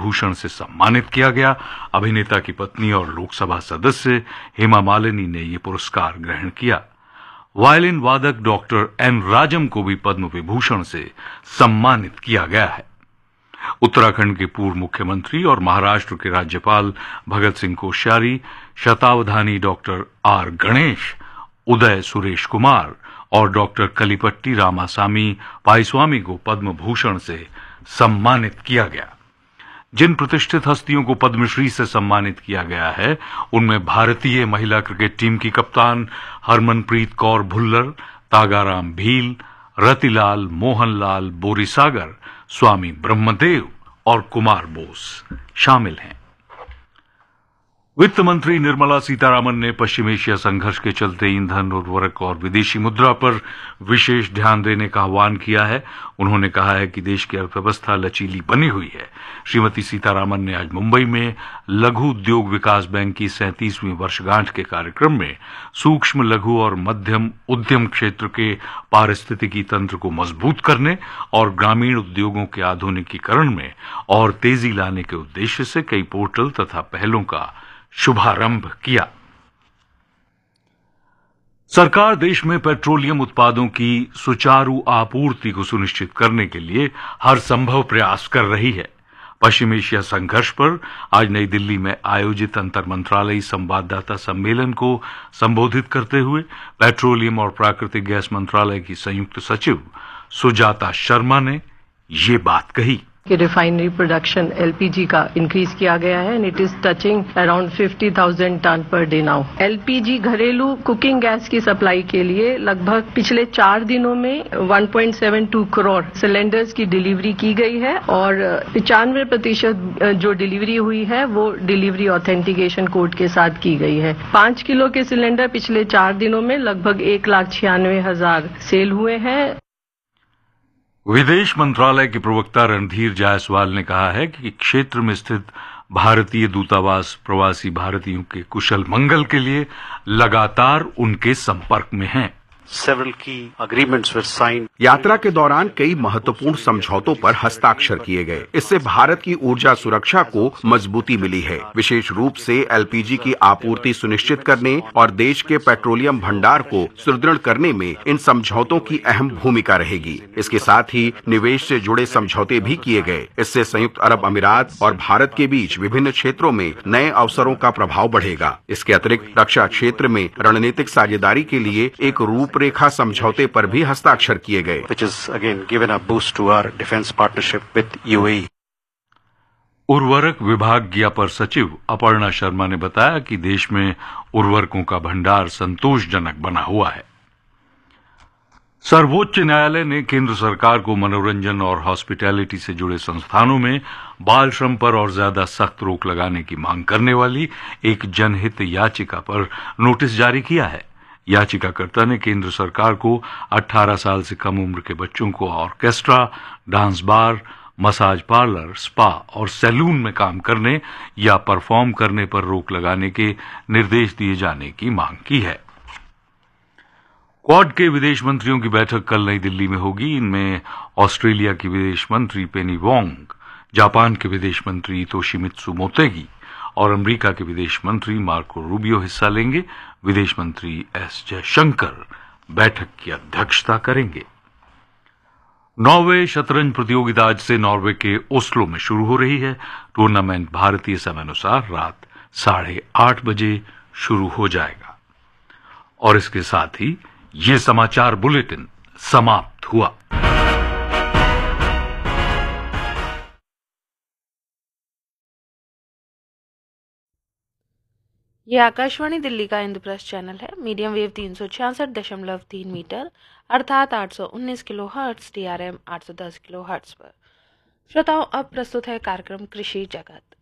विभूषण से सम्मानित किया गया। अभिनेता की पत्नी और लोकसभा सदस्य हेमा मालिनी ने ये पुरस्कार ग्रहण किया। वायलिन वादक डॉक्टर एन राजम को भी पद्म विभूषण से सम्मानित किया गया है। उत्तराखंड के पूर्व मुख्यमंत्री और महाराष्ट्र के राज्यपाल भगत सिंह कोश्यारी, शतावधानी डॉक्टर आर गणेश, उदय सुरेश कुमार और डॉक्टर कलिपट्टी रामासामी पाईस्वामी को पद्म भूषण से सम्मानित किया गया। जिन प्रतिष्ठित हस्तियों को पद्मश्री से सम्मानित किया गया है, उनमें भारतीय महिला क्रिकेट टीम की कप्तान हरमनप्रीत कौर भुल्लर, तागाराम भील, रतिलाल, मोहनलाल बोरीसागर, स्वामी ब्रह्मदेव और कुमार बोस शामिल हैं। वित्त मंत्री निर्मला सीतारामन ने पश्चिम एशिया संघर्ष के चलते ईंधन, उर्वरक और विदेशी मुद्रा पर विशेष ध्यान देने का आह्वान किया है। उन्होंने कहा है कि देश की अर्थव्यवस्था लचीली बनी हुई है। श्रीमती सीतारामन ने आज मुंबई में लघु उद्योग विकास बैंक की 37वीं वर्षगांठ के कार्यक्रम में सूक्ष्म, लघु और मध्यम उद्यम क्षेत्र के पारिस्थितिकी तंत्र को मजबूत करने और ग्रामीण उद्योगों के आधुनिकीकरण में और तेजी लाने के उद्देश्य से कई पोर्टल तथा पहलों का शुभारंभ किया। सरकार देश में पेट्रोलियम उत्पादों की सुचारू आपूर्ति को सुनिश्चित करने के लिए हर संभव प्रयास कर रही है। पश्चिम एशिया संघर्ष पर आज नई दिल्ली में आयोजित अंतर मंत्रालयी संवाददाता सम्मेलन को संबोधित करते हुए पेट्रोलियम और प्राकृतिक गैस मंत्रालय की संयुक्त सचिव सुजाता शर्मा ने ये बात कही कि रिफाइनरी प्रोडक्शन एलपीजी का इंक्रीज किया गया है and it is touching around 50,000 ton per day now. LPG घरेलू कुकिंग गैस की सप्लाई के लिए लगभग पिछले 4 दिनों में 1.72 करोड़ सिलेंडर्स की डिलीवरी की गई है और 95% जो डिलीवरी हुई है वो डिलीवरी ऑथेंटिकेशन कोड के साथ की गई है। 5 किलो के सिलेंडर पिछले 4 दिनों में लगभग 1,96,000 सेल हुए हैं। विदेश मंत्रालय के प्रवक्ता रणधीर जायसवाल ने कहा है कि क्षेत्र में स्थित भारतीय दूतावास प्रवासी भारतीयों के कुशल मंगल के लिए लगातार उनके संपर्क में हैं। Several key agreements were signed. यात्रा के दौरान कई महत्वपूर्ण समझौतों पर हस्ताक्षर किए गए। इससे भारत की ऊर्जा सुरक्षा को मजबूती मिली है। विशेष रूप से एलपीजी की आपूर्ति सुनिश्चित करने और देश के पेट्रोलियम भंडार को सुदृढ़ करने में इन समझौतों की अहम भूमिका रहेगी। इसके साथ ही निवेश से जुड़े समझौते भी किए गए। इससे संयुक्त अरब अमीरात और भारत के बीच विभिन्न क्षेत्रों में नए अवसरों का प्रभाव बढ़ेगा। इसके अतिरिक्त रक्षा क्षेत्र में रणनीतिक साझेदारी के लिए एक रूपरेखा समझौते पर भी हस्ताक्षर किए गए। Which is again given a boost to our defense partnership with UAE. उर्वरक विभाग की अपर सचिव अपर्णा शर्मा ने बताया कि देश में उर्वरकों का भंडार संतोषजनक बना हुआ है। सर्वोच्च न्यायालय ने केंद्र सरकार को मनोरंजन और हॉस्पिटैलिटी से जुड़े संस्थानों में बाल श्रम पर और ज्यादा सख्त रोक लगाने की मांग करने वाली एक जनहित याचिका पर नोटिस जारी किया है। याचिकाकर्ता ने केंद्र सरकार को 18 साल से कम उम्र के बच्चों को orchestra, dance bar, massage parlour, spa और सैलून में काम करने या परफॉर्म करने पर रोक लगाने के निर्देश दिए जाने की मांग की है। क्वाड के विदेश मंत्रियों की बैठक कल नई दिल्ली में होगी। इनमें ऑस्ट्रेलिया की विदेश मंत्री पेनी वोंग, जापान के विदेश मंत्री तोशिमित्सु मोतेगी और अमेरिका के विदेश मंत्री मार्को रूबियो हिस्सा लेंगे। विदेश मंत्री एस जयशंकर बैठक की अध्यक्षता करेंगे। नॉर्वे शतरंज प्रतियोगिता आज से नॉर्वे के ओस्लो में शुरू हो रही है। टूर्नामेंट भारतीय समयानुसार रात 8:30 बजे शुरू हो जाएगा। और इसके साथ ही ये समाचार बुलेटिन समाप्त हुआ। ये आकाशवाणी दिल्ली का इंद्रप्रस्थ चैनल है। मीडियम वेव 366.3 मीटर अर्थात 819 kilo hertz, DRM 810 kilo hertz पर। श्रोताओं, अब प्रस्तुत है कार्यक्रम कृषि जगत।